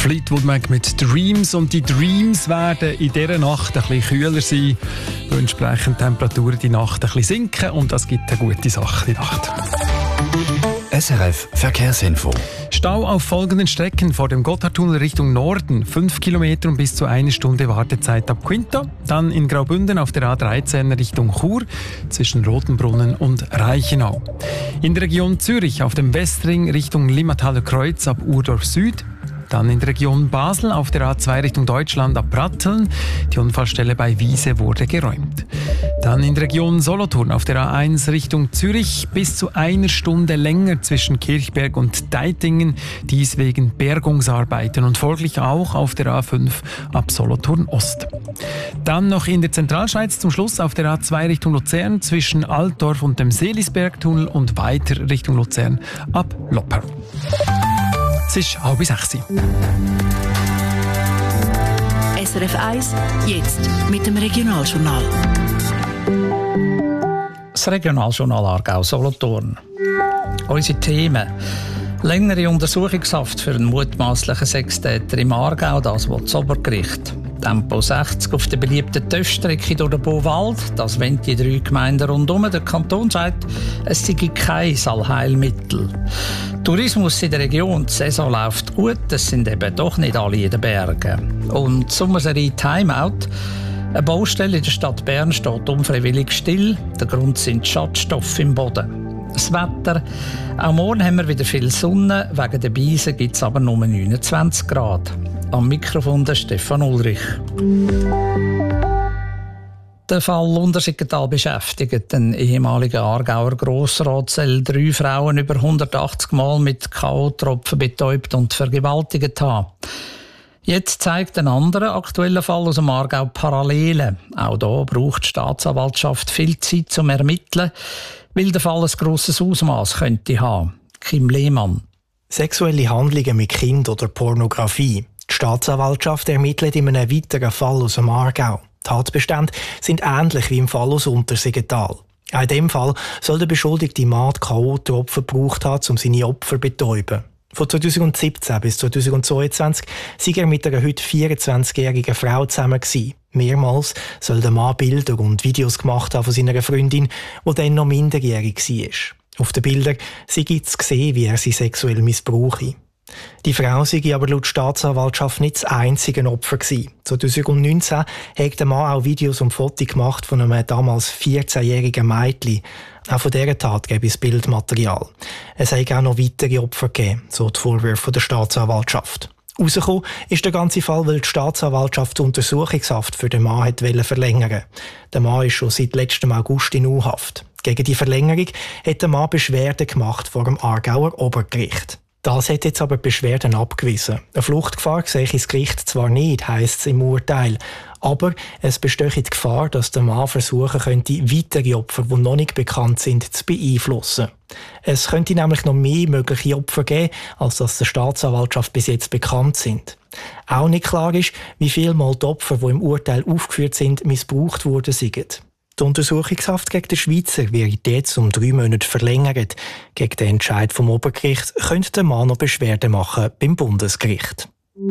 Fleetwood Mac mit Dreams, und die Dreams werden in dieser Nacht ein bisschen kühler sein, weil entsprechend die Temperaturen die Nacht ein bisschen sinken, und das gibt eine gute Sache die Nacht. SRF Verkehrsinfo. Stau auf folgenden Strecken: vor dem Gotthardtunnel Richtung Norden 5 Kilometer und bis zu 1 Stunde Wartezeit ab Quinta. Dann in Graubünden auf der A13 Richtung Chur zwischen Rotenbrunnen und Reichenau. In der Region Zürich auf dem Westring Richtung Limmataler Kreuz ab Urdorf Süd. Dann in der Region Basel auf der A2 Richtung Deutschland ab Pratteln. Die Unfallstelle bei Wiese wurde geräumt. Dann in der Region Solothurn auf der A1 Richtung Zürich bis zu 1 Stunde länger zwischen Kirchberg und Deitingen. Dies wegen Bergungsarbeiten und folglich auch auf der A5 ab Solothurn Ost. Dann noch in der Zentralschweiz zum Schluss auf der A2 Richtung Luzern zwischen Altdorf und dem Seelisbergtunnel und weiter Richtung Luzern ab Lopper. Es ist 5:30. SRF 1, jetzt mit dem Regionaljournal. Das Regionaljournal Aargau-Solothurn. Unsere Themen: längere Untersuchungshaft für einen mutmaßlichen Sextäter im Aargau, das will das Obergericht. Tempo 60 auf der beliebten TÜV-Strecke durch den Beauwald, das wollen die 3 Gemeinden rundum. Der Kanton sagt, es sei kein Allheilmittel. Tourismus in der Region, die Saison läuft gut, es sind eben doch nicht alle in den Bergen. Und die Sommerserie Timeout. Eine Baustelle in der Stadt Bern steht unfreiwillig still. Der Grund sind Schadstoffe im Boden. Das Wetter: auch morgen haben wir wieder viel Sonne, wegen der Beisen gibt es aber nur 29 Grad. Am Mikrofon der Stefan Ulrich. Der Fall Untersiggenthal beschäftigt. Ein ehemaliger Aargauer Grossrat soll 3 Frauen über 180 Mal mit K.O.-Tropfen betäubt und vergewaltigt haben. Jetzt zeigt ein anderer aktueller Fall aus dem Aargau Parallelen. Auch da braucht die Staatsanwaltschaft viel Zeit zum Ermitteln, weil der Fall ein grosses Ausmaß könnte haben. Kim Lehmann. Sexuelle Handlungen mit Kind oder Pornografie. Die Staatsanwaltschaft ermittelt in einem weiteren Fall aus dem Aargau. Die Tatbestände sind ähnlich wie im Fall aus Untersiggenthal. Auch in diesem Fall soll der beschuldigte Mann K.O.-Tropfen gebraucht haben, um seine Opfer zu betäuben. Von 2017 bis 2022 war er mit einer heute 24-jährigen Frau zusammen gewesen. Mehrmals soll der Mann Bilder und Videos gemacht haben von seiner Freundin, die dann noch minderjährig war. Auf den Bildern sei zu sehen, wie er sie sexuell missbrauche. Die Frau sei aber laut Staatsanwaltschaft nicht das einzige Opfer gewesen. 2019 hat der Mann auch Videos und Fotos gemacht von einem damals 14-jährigen Mädchen. Auch von dieser Tat gäbe es Bildmaterial. Es habe auch noch weitere Opfer gegeben, so die Vorwürfe der Staatsanwaltschaft. Rausgekommen ist der ganze Fall, weil die Staatsanwaltschaft die Untersuchungshaft für den Mann verlängern wollte. Der Mann ist schon seit letztem August in U-Haft. Gegen die Verlängerung hat der Mann Beschwerde gemacht vor dem Aargauer Obergericht. Das hat jetzt aber die Beschwerden abgewiesen. Eine Fluchtgefahr sehe ich ins Gericht zwar nicht, heisst es im Urteil, aber es besteht die Gefahr, dass der Mann versuchen könnte, weitere Opfer, die noch nicht bekannt sind, zu beeinflussen. Es könnte nämlich noch mehr mögliche Opfer geben, als dass der Staatsanwaltschaft bis jetzt bekannt sind. Auch nicht klar ist, wie viel Mal die Opfer, die im Urteil aufgeführt sind, missbraucht worden sind. Die Untersuchungshaft gegen den Schweizer wird jetzt um 3 Monate verlängert. Gegen den Entscheid vom Obergericht könnte der Mann noch Beschwerde machen beim Bundesgericht.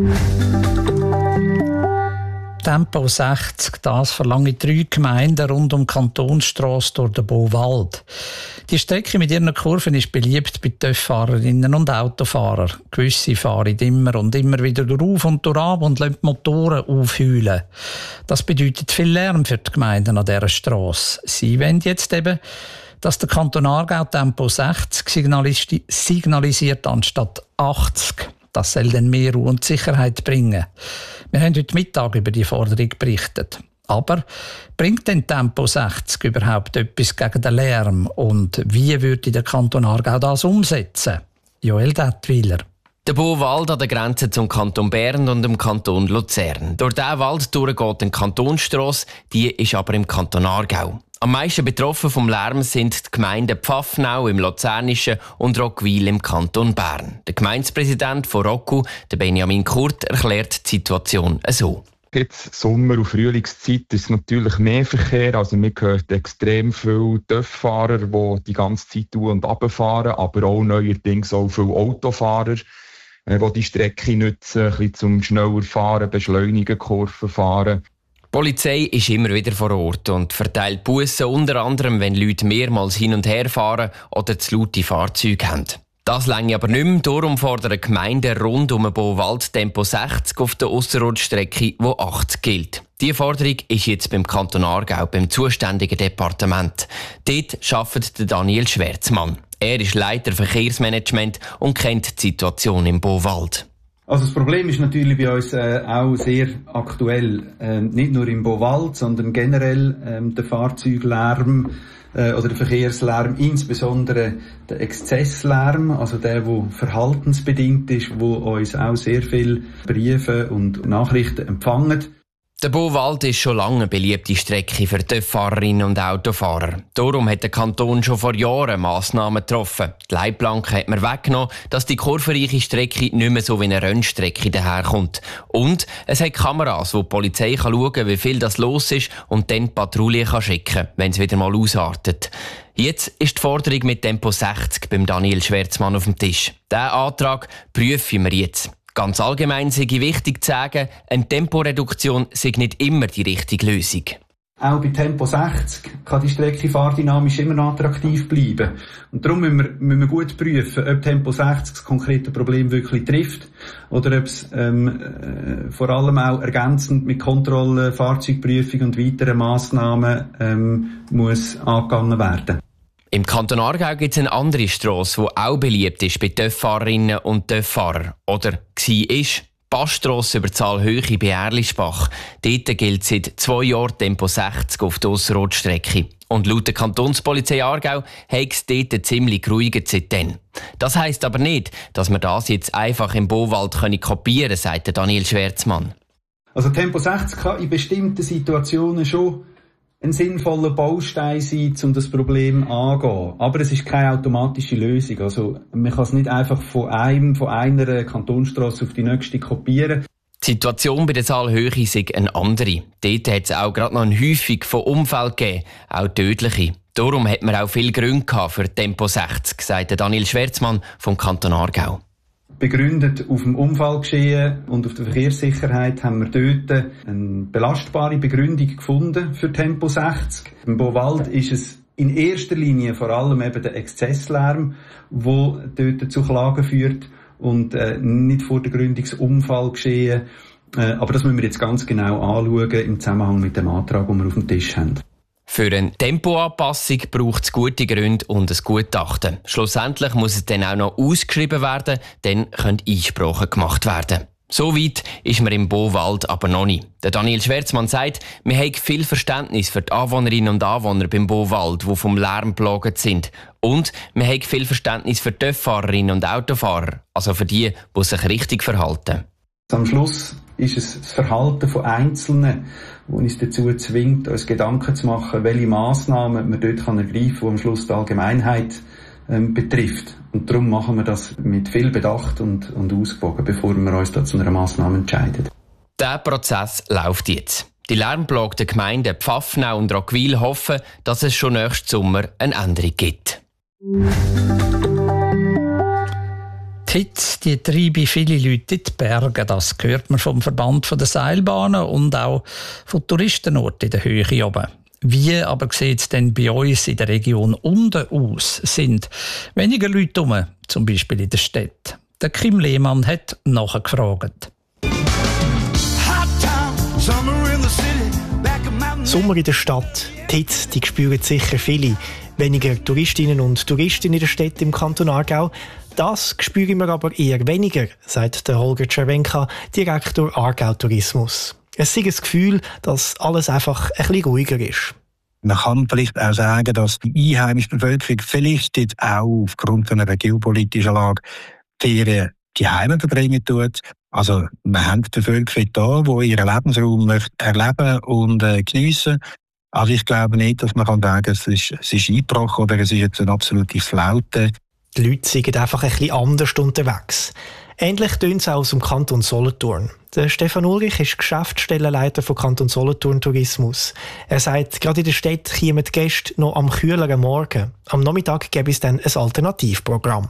Tempo 60, das verlangen 3 Gemeinden rund um die Kantonsstrasse durch den Beauwald. Die Strecke mit ihren Kurven ist beliebt bei TÜV-Fahrerinnen und Autofahrern. Gewisse fahren immer und immer wieder durch und durch ab und lassen die Motoren aufheulen. Das bedeutet viel Lärm für die Gemeinden an dieser Strasse. Sie wollen jetzt eben, dass der Kanton Aargau Tempo 60 signalisiert anstatt 80. Das soll dann mehr Ruhe und Sicherheit bringen. Wir haben heute Mittag über die Forderung berichtet. Aber bringt denn Tempo 60 überhaupt etwas gegen den Lärm? Und wie würde der Kanton Aargau das umsetzen? Joel Dettwiler. Der Beauwald an der Grenze zum Kanton Bern und dem Kanton Luzern. Durch diesen Wald durchgeht eine Kantonsstrasse, die ist aber im Kanton Aargau. Am meisten betroffen vom Lärm sind die Gemeinden Pfaffenau im Luzernischen und Roggwil im Kanton Bern. Der Gemeindepräsident von Rocku, der Benjamin Kurt, erklärt die Situation so. Jetzt Sommer- und Frühlingszeit ist natürlich mehr Verkehr. Also wir hören extrem viele TÜV-Fahrer, die die ganze Zeit und runterfahren, aber auch neuerdings auch viele Autofahrer. die die Strecke nutzen, ein bisschen zum schneller fahren, beschleunigen, Kurven fahren. Die Polizei ist immer wieder vor Ort und verteilt Bussen unter anderem, wenn Leute mehrmals hin und her fahren oder zu laute Fahrzeuge haben. Das reicht aber nicht mehr, darum fordern Gemeinden rund um den Beauwald Tempo 60 auf der Ausserrotstrecke, wo 80 gilt. Diese Forderung ist jetzt beim Kanton Aargau, beim zuständigen Departement. Dort arbeitet Daniel Schwerzmann. Er ist Leiter Verkehrsmanagement und kennt die Situation im Beauwald. Also das Problem ist natürlich bei uns auch sehr aktuell. Nicht nur im Beauwald, sondern generell der Fahrzeuglärm oder der Verkehrslärm, insbesondere der Exzesslärm, also der verhaltensbedingt ist, wo uns auch sehr viele Briefe und Nachrichten empfangen. Der Beauwald ist schon lange eine beliebte Strecke für TÜV-Fahrerinnen und Autofahrer. Darum hat der Kanton schon vor Jahren Massnahmen getroffen. Die Leitplanke hat man weggenommen, dass die kurvenreiche Strecke nicht mehr so wie eine Rennstrecke daherkommt. Und es hat Kameras, wo die Polizei schauen kann, wie viel das los ist und dann die Patrouille schicken kann, wenn es wieder mal ausartet. Jetzt ist die Forderung mit Tempo 60 beim Daniel Schwerzmann auf dem Tisch. Diesen Antrag prüfen wir jetzt. Ganz allgemein sei wichtig zu sagen, eine Temporeduktion sei nicht immer die richtige Lösung. Auch bei Tempo 60 kann die Strecke fahrdynamisch immer noch attraktiv bleiben. Und darum müssen wir gut prüfen, ob Tempo 60 das konkrete Problem wirklich trifft oder ob es vor allem auch ergänzend mit Kontrolle, Fahrzeugprüfung und weiteren Massnahmen muss angegangen werden. Im Kanton Aargau gibt es eine andere Strasse, die auch beliebt ist bei TÜV-Fahrerinnen und TÜV-Fahrern. Oder war Passstrasse über die Zahlhöhe bei Erlischbach. Dort gilt seit 2 Jahren Tempo 60 auf der Ausserrotstrecke. Und laut der Kantonspolizei Aargau hat es dort eine ziemlich ruhige seitdem. Das heisst aber nicht, dass man das jetzt einfach im Beauwald kopieren können, sagt Daniel Schwerzmann. Also Tempo 60 kann in bestimmten Situationen schon ein sinnvoller Baustein sein, um das Problem anzugehen. Aber es ist keine automatische Lösung. Also, man kann es nicht einfach von einer Kantonsstrasse auf die nächste kopieren. Die Situation bei der Zahlhöhe sei eine andere. Dort hat es auch gerade noch eine Häufung von Unfällen gegeben, auch tödliche. Darum hat man auch viel Gründe für Tempo 60, sagt Daniel Schwerzmann vom Kanton Aargau. Begründet auf dem Unfallgeschehen und auf der Verkehrssicherheit haben wir dort eine belastbare Begründung gefunden für Tempo 60. Im Beauwald ist es in erster Linie vor allem eben der Exzesslärm, der dort zu Klagen führt und nicht vor der Gründung das Unfallgeschehen. Aber das müssen wir jetzt ganz genau anschauen im Zusammenhang mit dem Antrag, den wir auf dem Tisch haben. Für eine Tempoanpassung braucht es gute Gründe und ein Gutachten. Schlussendlich muss es dann auch noch ausgeschrieben werden, dann können Einsprachen gemacht werden. So weit ist man im Beauwald aber noch nicht. Der Daniel Schwerzmann sagt, wir haben viel Verständnis für die Anwohnerinnen und Anwohner beim Beauwald, die vom Lärm geplagt sind. Und wir haben viel Verständnis für die TÜV-Fahrerinnen und Autofahrer, also für die sich richtig verhalten. Am Schluss ist es das Verhalten von Einzelnen, das uns dazu zwingt, uns Gedanken zu machen, welche Massnahmen man dort ergreifen kann, die am Schluss die Allgemeinheit betrifft. Und darum machen wir das mit viel Bedacht und ausgewogen, bevor wir uns da zu einer Massnahme entscheiden. Der Prozess läuft jetzt. Die lärmplagten Gemeinden Pfaffenau und Rockwil hoffen, dass es schon nächsten Sommer eine Änderung gibt. Die Hitze, die treibe viele Leute in die Berge. Das hört man vom Verband der Seilbahnen und auch von Touristenorten in der Höhe oben. Wie aber sieht es denn bei uns in der Region unten aus? Sind weniger Leute rum, zum Beispiel in der Stadt? Der Kim Lehmann hat nachgefragt. Sommer in der Stadt. Die Hitze, die spüren sicher viele. Weniger Touristinnen und Touristen in der Stadt im Kanton Aargau. Das spüren wir aber eher weniger, sagt der Holger Czerwenka, Direktor Aargau Tourismus. Es ist das Gefühl, dass alles einfach ein bisschen ruhiger ist. Man kann vielleicht auch sagen, dass die einheimische Bevölkerung vielleicht jetzt auch aufgrund einer geopolitischen Lage Ferien die Heime verbringen tut. Also wir haben die Bevölkerung da, die ihren Lebensraum erleben und geniessen. Also ich glaube nicht, dass man sagen kann, es ist eingebrochen oder es ist jetzt eine absolute Flaute. Die Leute sind einfach ein bisschen anders unterwegs. Ähnlich tönt es auch aus dem Kanton Solothurn. Der Stefan Ulrich ist Geschäftsstellenleiter von Kanton Solothurn Tourismus. Er sagt, gerade in der Stadt kämen die Gäste noch am kühleren Morgen. Am Nachmittag gäbe es dann ein Alternativprogramm.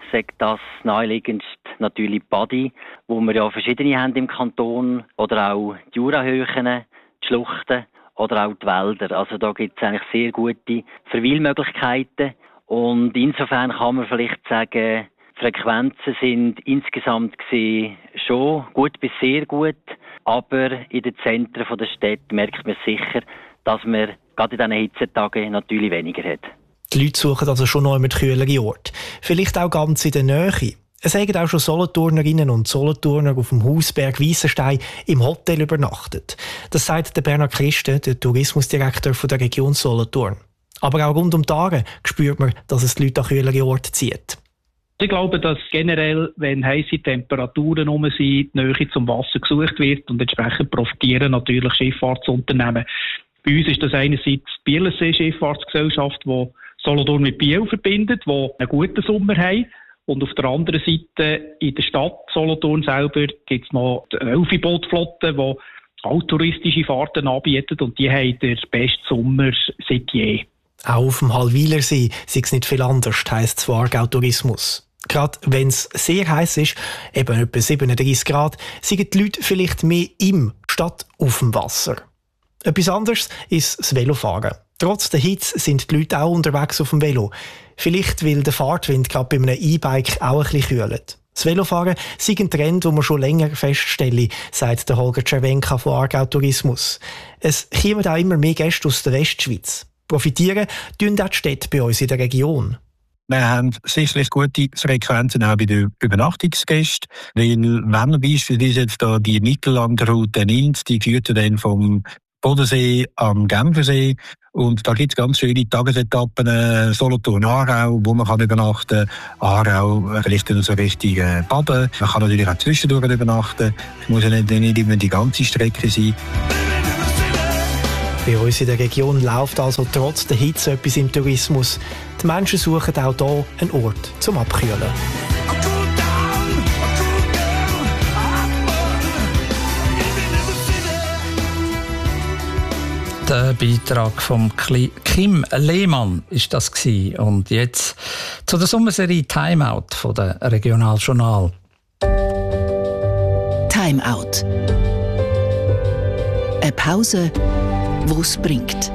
sagt das naheliegendst natürlich Badi, wo wir ja verschiedene haben im Kanton, oder auch die Jurahöhen, die Schluchten oder auch die Wälder. Also da gibt es eigentlich sehr gute Verweilmöglichkeiten und insofern kann man vielleicht sagen, die Frequenzen sind insgesamt gesehen schon gut bis sehr gut, aber in den Zentren der Städte merkt man sicher, dass man gerade in diesen Hitzetagen natürlich weniger hat. Die Leute suchen also schon noch mit kühlere Orte. Vielleicht auch ganz in der Nähe. Es haben auch schon Solothurnerinnen und Solothurner auf dem Hausberg Weissenstein im Hotel übernachtet. Das sagt der Bernhard Christen, der Tourismusdirektor der Region Solothurn. Aber auch rund um die Tage spürt man, dass es die Leute an kühlere Orte zieht. Ich glaube, dass generell, wenn heisse Temperaturen sind, die Nähe zum Wasser gesucht wird und entsprechend profitieren natürlich Schifffahrtsunternehmen. Bei uns ist das einerseits die Bielersee Schifffahrtsgesellschaft, die Solothurn mit Biel verbindet, die einen guten Sommer haben. Und auf der anderen Seite, in der Stadt Solothurn selber, gibt es noch die Elfi-Bootflotte, die auch touristische Fahrten anbietet und die haben den besten Sommer seit je. Auch auf dem Hallwilersee sei es nicht viel anders, heisst es Aargau Tourismus. Gerade wenn es sehr heiß ist, eben etwa 37 Grad, sind die Leute vielleicht mehr im statt auf dem Wasser. Etwas anderes ist das Velofahren. Trotz der Hitze sind die Leute auch unterwegs auf dem Velo. Vielleicht, weil der Fahrtwind gerade bei einem E-Bike auch ein bisschen kühlt. Das Velofahren sei ein Trend, den man schon länger feststelle, sagt der Holger Czerwenka von Aargau Tourismus. Es kommen auch immer mehr Gäste aus der Westschweiz. Profitieren tun auch die Städte bei uns in der Region. Wir haben sicherlich gute Frequenzen auch bei den Übernachtungsgästen, weil wenn wir beispielsweise jetzt da die Mittellandroute nimmt, die führt dann vom Bodensee am Genfersee und da gibt es ganz schöne Tagesetappen, Solothurn-Aarau, wo man kann übernachten kann, Aarau vielleicht so Richtung Baden, man kann natürlich auch zwischendurch übernachten, es muss ja nicht immer die ganze Strecke sein. Bei uns in der Region läuft also trotz der Hitze etwas im Tourismus. Die Menschen suchen auch hier einen Ort zum Abkühlen. Der Beitrag von Kim Lehmann ist das gewesen. Und jetzt zu der Sommerserie Timeout von der Regionaljournal. Timeout. Eine Pause, die es bringt.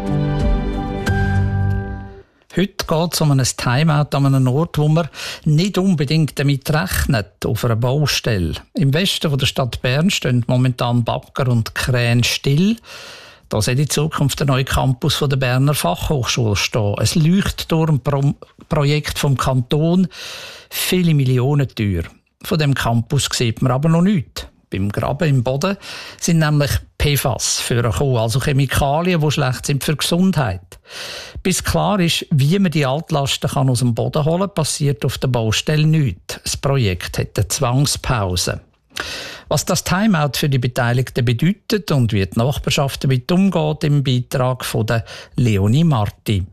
Heute geht es um ein Timeout an einem Ort, wo man nicht unbedingt damit rechnet, auf einer Baustelle. Im Westen der Stadt Bern stehen momentan Bagger und Kräne still. Da soll in Zukunft der neue Campus der Berner Fachhochschule stehen. Ein Leuchtturmprojekt vom Kanton, viele Millionen teuer. Von dem Campus sieht man aber noch nichts. Beim Graben im Boden sind nämlich PFAS vorgekommen, also Chemikalien, die schlecht sind für die Gesundheit. Bis klar ist, wie man die Altlasten aus dem Boden holen kann, passiert auf der Baustelle nichts. Das Projekt hat eine Zwangspause. Was das Timeout für die Beteiligten bedeutet und wie die Nachbarschaft damit umgeht, im Beitrag von der Leonie Marti.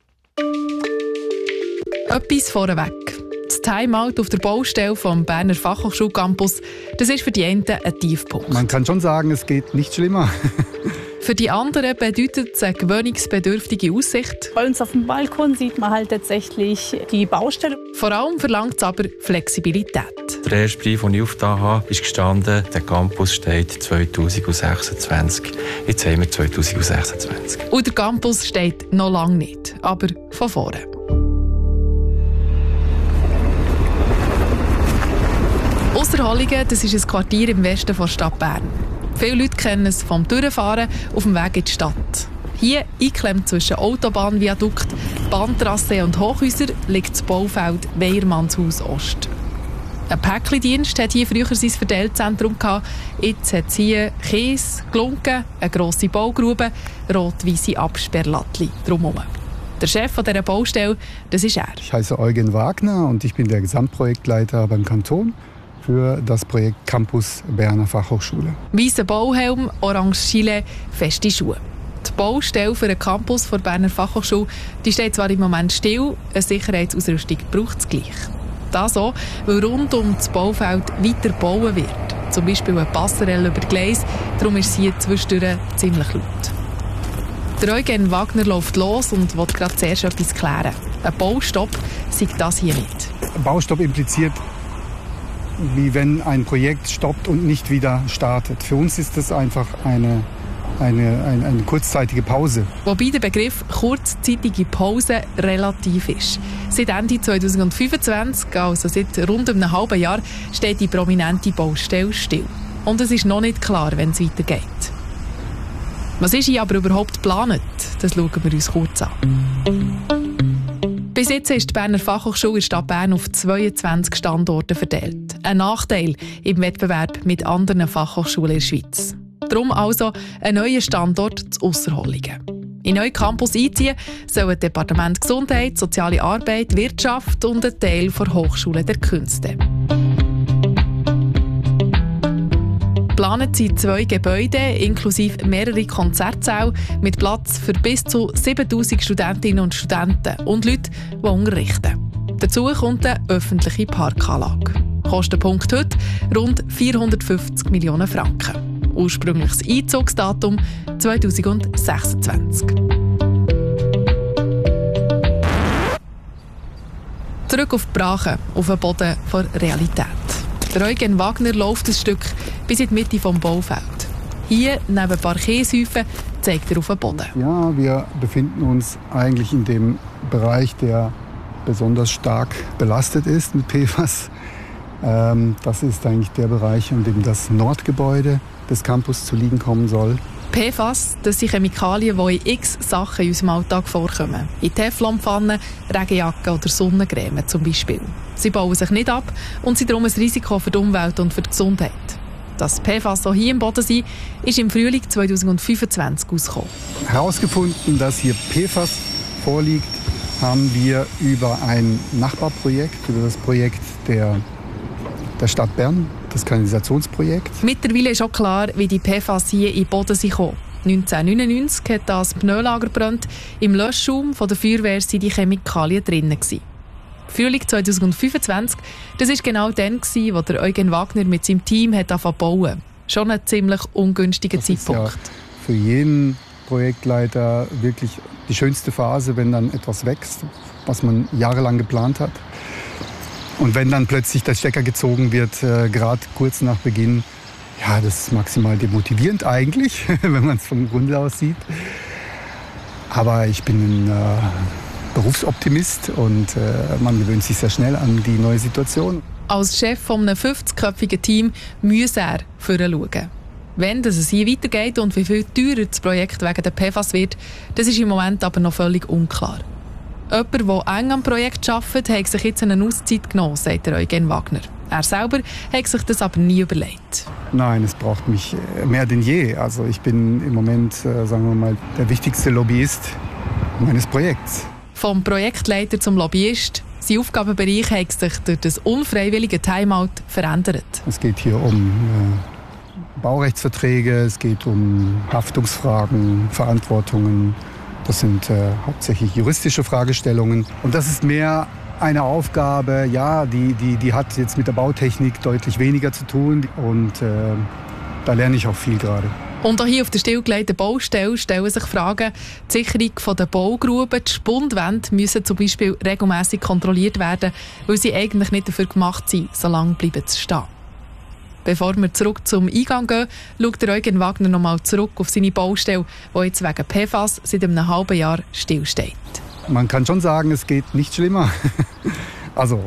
Etwas vorweg. Das Timeout auf der Baustelle vom Berner Fachhochschulcampus, das ist für die einen ein Tiefpunkt. Man kann schon sagen, es geht nicht schlimmer. Für die anderen bedeutet es eine gewöhnungsbedürftige Aussicht. Bei uns auf dem Balkon sieht man halt tatsächlich die Baustelle. Vor allem verlangt es aber Flexibilität. Der erste Brief, den ich aufgetan habe, ist gestanden, der Campus steht 2026. Jetzt haben wir 2026. Und der Campus steht noch lange nicht, aber von vorne. Osterhollingen, das ist ein Quartier im Westen der Stadt Bern. Viele Leute kennen es vom Durchfahren auf dem Weg in die Stadt. Hier, eingeklemmt zwischen Autobahnviadukt, Bahntrasse und Hochhäusern, liegt das Baufeld Weyermannshaus Ost. Ein Päckchendienst hat hier früher sein Verteilzentrum gehabt. Jetzt hat es hier Käse, Glunken, eine grosse Baugrube, rot-weisse Absperrlattli drumherum. Der Chef dieser Baustelle, das ist er. Ich heiße Eugen Wagner und ich bin der Gesamtprojektleiter beim Kanton für das Projekt Campus Berner Fachhochschule. Weißer Bauhelm, orange Gilet, feste Schuhe. Die Baustelle für den Campus der Berner Fachhochschule, die steht zwar im Moment still, eine Sicherheitsausrüstung braucht es gleich. Das auch, weil rund um das Baufeld weiter gebaut wird. Zum Beispiel eine Passerelle über Gleis, darum ist es hier zwischendurch ziemlich laut. Der Eugen Wagner läuft los und will gerade zuerst etwas klären. Ein Baustopp sei das hier nicht. Baustopp impliziert, wie wenn ein Projekt stoppt und nicht wieder startet. Für uns ist das einfach eine kurzzeitige Pause. Wobei der Begriff kurzzeitige Pause relativ ist. Seit Ende 2025, also seit rund einem halben Jahr, steht die prominente Baustelle still. Und es ist noch nicht klar, wenn es weitergeht. Was ist hier aber überhaupt geplant? Das schauen wir uns kurz an. Bis jetzt ist die Berner Fachhochschule in der Stadt Bern auf 22 Standorte verteilt. Ein Nachteil im Wettbewerb mit anderen Fachhochschulen in der Schweiz. Darum also ein neuer Standort zu Ausserhollingen. In den neuen Campus einziehen sollen das Departement Gesundheit, Soziale Arbeit, Wirtschaft und ein Teil der Hochschule der Künste. Geplant sind 2 Gebäude inklusive mehrere Konzertsäle mit Platz für bis zu 7000 Studentinnen und Studenten und Leute, die unterrichten. Dazu kommt eine öffentliche Parkanlage. Kostenpunkt heute rund 450 Millionen Franken. Ursprüngliches Einzugsdatum 2026. Zurück auf die Brache, auf den Boden der Realität. Der Eugen Wagner läuft ein Stück bis in die Mitte des Baufeld. Hier, neben ein paar Kieshäufen, zeigt er auf den Boden. Ja, wir befinden uns eigentlich in dem Bereich, der besonders stark belastet ist mit PFAS. Das ist eigentlich der Bereich, in dem das Nordgebäude des Campus zu liegen kommen soll. PFAS, das sind Chemikalien, die in x Sachen in unserem Alltag vorkommen. In Teflonpfannen, Regenjacken oder Sonnencreme zum Beispiel. Sie bauen sich nicht ab und sind darum ein Risiko für die Umwelt und für die Gesundheit. Dass PFAS auch hier im Boden sind, ist im Frühling 2025 ausgekommen. Herausgefunden, dass hier PFAS vorliegt, haben wir über ein Nachbarprojekt, über das Projekt der Stadt Bern, das Kanalisationsprojekt. Mittlerweile ist auch klar, wie die PFAS hier in den Boden kommen. 1999 hat das Pneulager gebrannt. Im Löschraum der Feuerwehr waren die Chemikalien drin. Frühling 2025, das war genau dann, wo der Eugen Wagner mit seinem Team angefangen zu bauen. Schon ein ziemlich ungünstiger Zeitpunkt. Das ist ja für jeden Projektleiter wirklich die schönste Phase, wenn dann etwas wächst, was man jahrelang geplant hat. Und wenn dann plötzlich der Stecker gezogen wird, gerade kurz nach Beginn, ja, das ist maximal demotivierend eigentlich, wenn man es vom Grunde aus sieht. Aber ich bin ein Berufsoptimist und man gewöhnt sich sehr schnell an die neue Situation. Als Chef von einem 50-köpfigen Team muss er schauen. Wenn es hier weitergeht und wie viel teurer das Projekt wegen der PFAS wird, das ist im Moment aber noch völlig unklar. Jemand, der eng am Projekt arbeitet, hat sich jetzt eine Auszeit genommen, sagt der Eugen Wagner. Er selber hat sich das aber nie überlegt. Nein, es braucht mich mehr denn je. Also ich bin im Moment, sagen wir mal, der wichtigste Lobbyist meines Projekts. Vom Projektleiter zum Lobbyist. Sein Aufgabenbereich hat sich durch das unfreiwillige Timeout verändert. Es geht hier um Baurechtsverträge, es geht um Haftungsfragen, Verantwortungen. Das sind hauptsächlich juristische Fragestellungen. Und das ist mehr eine Aufgabe, ja, die hat jetzt mit der Bautechnik deutlich weniger zu tun. Und da lerne ich auch viel gerade. Und auch hier auf der stillgelegten Baustelle stellen sich Fragen. Die Sicherung der Baugruben, die Spundwände müssen zum Beispiel regelmässig kontrolliert werden, weil sie eigentlich nicht dafür gemacht sind, so lange bleiben zu stehen. Bevor wir zurück zum Eingang gehen, schaut der Eugen Wagner noch mal zurück auf seine Baustelle, die jetzt wegen PFAS seit einem halben Jahr stillsteht. Man kann schon sagen, es geht nicht schlimmer. Also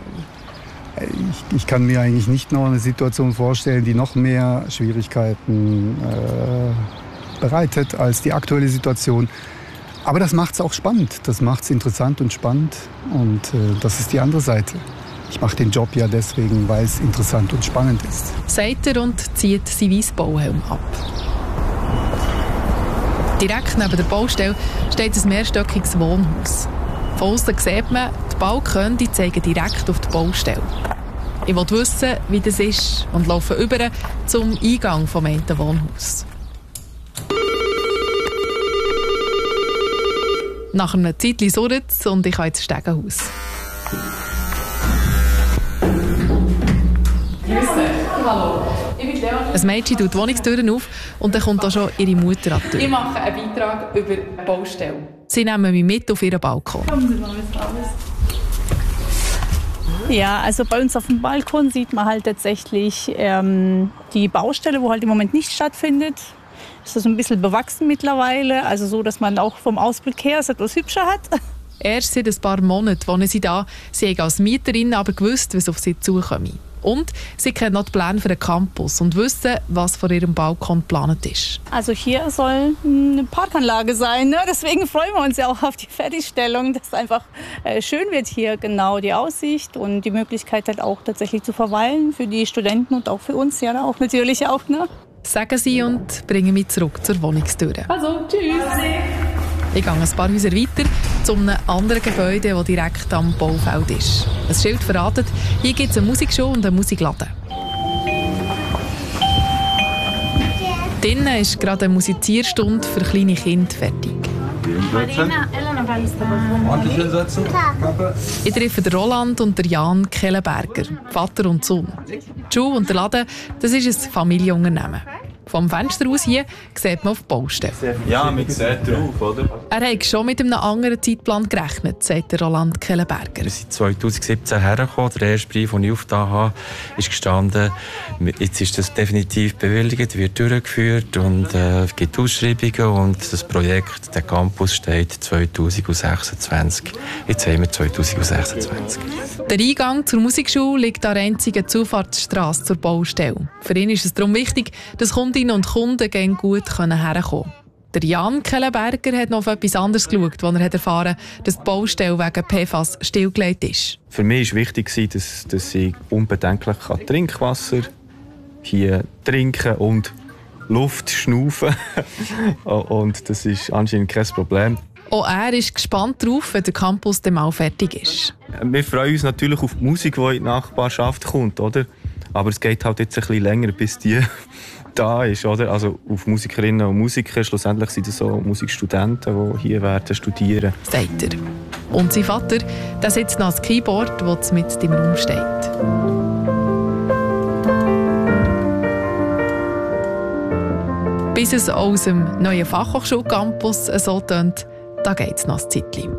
ich kann mir eigentlich nicht noch eine Situation vorstellen, die noch mehr Schwierigkeiten bereitet als die aktuelle Situation. Aber das macht es auch spannend, das macht es interessant und spannend. Und das ist die andere Seite. Ich mache den Job ja deswegen, weil es interessant und spannend ist. Sagt er und zieht seinen weißen Bauhelm ab. Direkt neben der Baustelle steht ein mehrstöckiges Wohnhaus. Von außen sieht man, die Balkone zeigen direkt auf die Baustelle. Ich will wissen, wie das ist und laufe über zum Eingang vom einen Wohnhaus. Nach einem Zeitchen surrt es und ich habe ins Stegenhaus. Hallo. Ein Mädchen tut die Wohnungstüren auf und dann kommt auch schon ihre Mutter an die Tür. Ich mache einen Beitrag über die Baustelle. Sie nehmen mich mit auf ihren Balkon. Ja, also bei uns auf dem Balkon sieht man halt tatsächlich die Baustelle, wo halt im Moment nicht stattfindet. Es ist ein bisschen bewachsen mittlerweile, also so, dass man auch vom Ausblick her es etwas hübscher hat. Erst seit ein paar Monaten wohnen sie da. Sie haben als Mieterin aber gewusst, was auf sie zukommt. Und sie kennen noch die Pläne für den Campus und wissen, was vor ihrem Balkon geplant ist. Also hier soll eine Parkanlage sein, ne? Deswegen freuen wir uns ja auch auf die Fertigstellung, dass es einfach schön wird hier, genau die Aussicht und die Möglichkeit halt auch tatsächlich zu verweilen für die Studenten und auch für uns ja auch natürlich auch. Ne? Sagen sie und bringen mich zurück zur Wohnungstür. Also, tschüss! Ich gehe ein paar Häuser weiter zu einem anderen Gebäude, das direkt am Baufeld ist. Ein Schild verratet, hier gibt es eine Musikschule und einen Musikladen. Drinnen ist gerade eine Musizierstunde für kleine Kinder fertig. Ordentlich hinsetzen. Ich treffe den Roland und den Jan Kellenberger, Vater und Sohn. Die Schule und der Laden, das ist ein Familienunternehmen. Vom Fenster aus hier sieht man auf die Baustelle. Ja, man sieht drauf, oder? Er hat schon mit einem anderen Zeitplan gerechnet, sagt der Roland Kellenberger. Wir sind 2017 hergekommen. Der erste Brief, den ich aufgetan habe, ist gestanden, jetzt ist das definitiv bewilligt, wird durchgeführt und es gibt Ausschreibungen und das Projekt, der Campus, steht 2026. Jetzt haben wir 2026. Der Eingang zur Musikschule liegt an der einzigen Zufahrtsstrasse zur Baustelle. Für ihn ist es darum wichtig, dass Kundinnen und Kunden gut herkommen können. Der Jan Kellenberger hat noch auf etwas anderes geschaut, als er erfahren hat, dass die Baustelle wegen PFAS stillgelegt ist. Für mich war wichtig, dass ich unbedenklich Trinkwasser hier trinken und Luft schnaufen und das ist anscheinend kein Problem. Auch er ist gespannt darauf, wenn der Campus dann mal fertig ist. Wir freuen uns natürlich auf die Musik, die in die Nachbarschaft kommt, oder? Aber es geht halt jetzt ein bisschen länger, bis die da ist, oder? Also auf Musikerinnen und Musiker. Schlussendlich sind es so Musikstudenten, die hier werden studieren. Sagt er. Und sein Vater, der sitzt noch ans Keyboard, das mit im Raum steht. Bis es aus dem neuen Fachhochschulcampus so tönt, da geht es noch ein Zeitchen.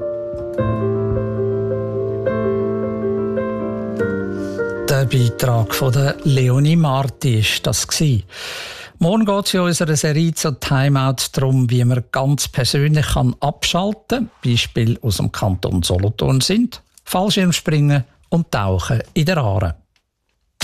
Der Beitrag von der Leonie Marti war das. Morgen geht es in unserer Serie zu Timeout darum, wie man ganz persönlich abschalten kann. Beispiele aus dem Kanton Solothurn sind Fallschirmspringen und Tauchen in der Aare.